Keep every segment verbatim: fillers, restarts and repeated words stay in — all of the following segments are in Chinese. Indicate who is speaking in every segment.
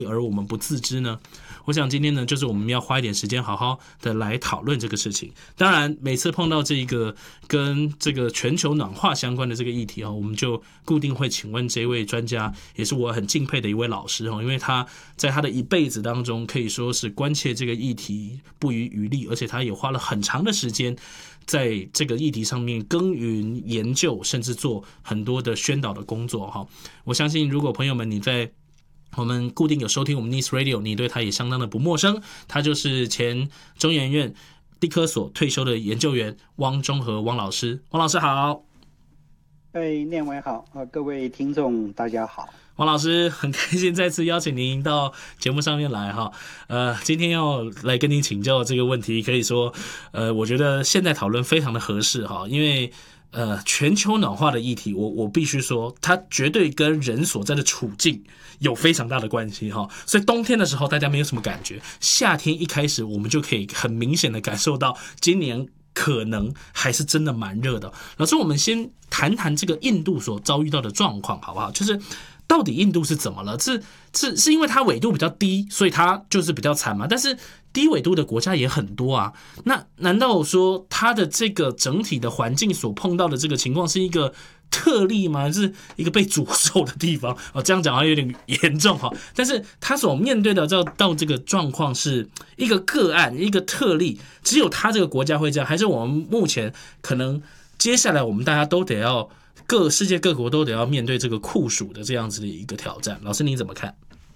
Speaker 1: 而我们不自知呢？我想今天呢，就是我们要花一点时间好好的来讨论这个事情。当然，每次碰到这一个跟这个全球暖化相关的这个议题，我们就固定会请问这位专家，也是我很敬佩的一位老师，因为他在他的一辈子当中可以说是关切这个议题不遗余力，而且他也花了很长的时间在这个议题上面耕耘研究，甚至做很多的宣导的工作。我相信如果朋友们你在我们固定有收听我们 Nice Radio， 你对他也相当的不陌生，他就是前中研院地科所退休的研究员汪中和汪老师。汪老师好。
Speaker 2: 哎，念伟好，呃，各位听众大家好。
Speaker 1: 汪老师很开心再次邀请您到节目上面来哈，呃，今天要来跟您请教这个问题，可以说，呃，我觉得现在讨论非常的合适哈，因为呃，全球暖化的议题，我我必须说，它绝对跟人所在的处境有非常大的关系哈。所以冬天的时候大家没有什么感觉，夏天一开始我们就可以很明显的感受到，今年可能还是真的蛮热的。老师，我们先谈谈这个印度所遭遇到的状况好不好？就是到底印度是怎么了？是是是因为它纬度比较低，所以它就是比较惨吗？但是低纬度的国家也很多啊，那难道说它的这个整体的环境所碰到的这个情况是一个特例吗？是一个被诅咒的地方？哦，这样讲好像有点严重哈。但是它所面对的到到这个状况是一个个案，一个特例，只有它这个国家会这样，还是我们目前可能接下来我们大家都得要各世界各国都得要面对这个酷暑的这样子的一个挑战？老师你怎么看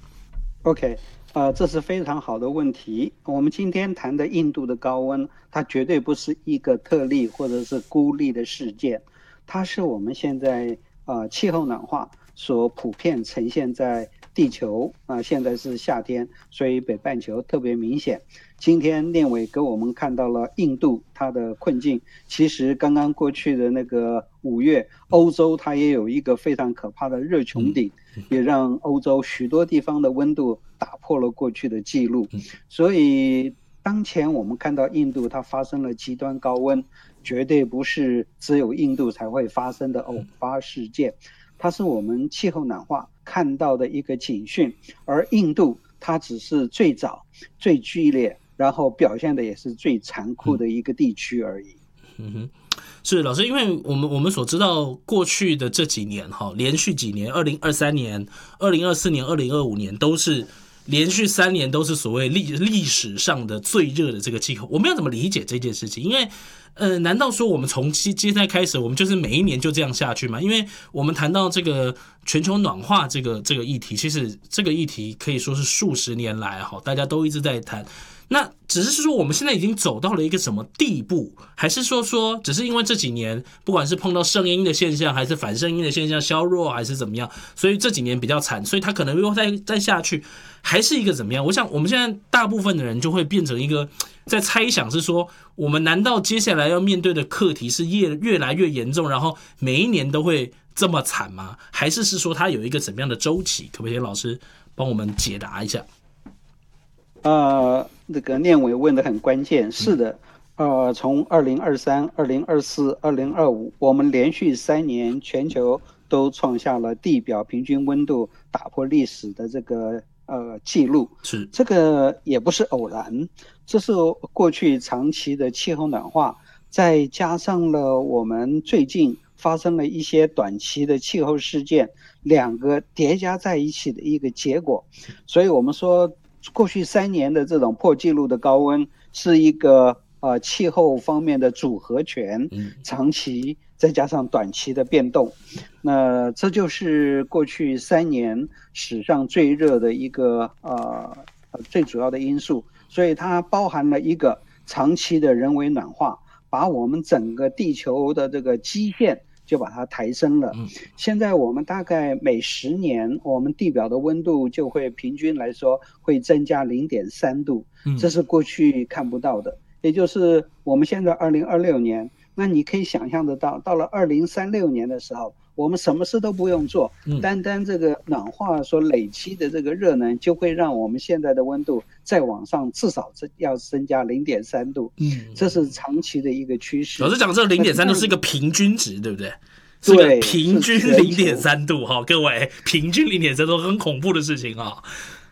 Speaker 2: ？OK。呃，这是非常好的问题。我们今天谈的印度的高温，它绝对不是一个特例或者是孤立的事件，它是我们现在呃气候暖化所普遍呈现在地球啊、呃。现在是夏天，所以北半球特别明显。今天念伟给我们看到了印度它的困境，其实刚刚过去的那个五月，欧洲它也有一个非常可怕的热穹顶，也让欧洲许多地方的温度打破了过去的记录。所以当前我们看到印度它发生了极端高温，绝对不是只有印度才会发生的偶发事件，它是我们气候暖化看到的一个警讯，而印度它只是最早最剧烈，然后表现的也是最残酷的一个地区而已。
Speaker 1: 嗯哼，是老师，因为我们我们所知道过去的这几年哈，连续几年，二零二三年、二零二四年、二零二五年都是连续三年都是所谓历历史上的最热的这个气候。我们要怎么理解这件事情？因为呃，难道说我们从现在开始，我们就是每一年就这样下去吗？因为我们谈到这个全球暖化这个这个议题，其实这个议题可以说是数十年来哈，大家都一直在谈。那只是说我们现在已经走到了一个什么地步，还是说说只是因为这几年不管是碰到圣婴的现象还是反圣婴的现象削弱还是怎么样，所以这几年比较惨，所以它可能又再再下去，还是一个怎么样？我想我们现在大部分的人就会变成一个在猜想，是说我们难道接下来要面对的课题是越越来越严重，然后每一年都会这么惨吗？还是是说它有一个怎么样的周期？可不可以老师帮我们解答一下？
Speaker 2: 呃，那个念伟问的很关键，是的，呃，从二零二三、二零二四、二零二五，我们连续三年全球都创下了地表平均温度打破历史的这个呃记录，
Speaker 1: 是
Speaker 2: 这个也不是偶然，这是过去长期的气候暖化，再加上了我们最近发生了一些短期的气候事件，两个叠加在一起的一个结果，所以我们说。过去三年的这种破纪录的高温是一个呃气候方面的组合拳，长期再加上短期的变动，那这就是过去三年史上最热的一个呃最主要的因素，所以它包含了一个长期的人为暖化，把我们整个地球的这个基线就把它抬升了。现在我们大概每十年，我们地表的温度就会平均来说会增加 零点三 度，这是过去看不到的。也就是我们现在二零二六年，那你可以想象得到，到了二零三六年的时候，我们什么事都不用做，单单这个暖化所累积的这个热能，就会让我们现在的温度再往上至少要增加 零点三 度，嗯，这是长期的一个趋势。
Speaker 1: 老师讲这个 零点三 度是一个平均值，对不对？是个平均 零点三 度哈，各位，平均 零点三 度很恐怖的事情啊。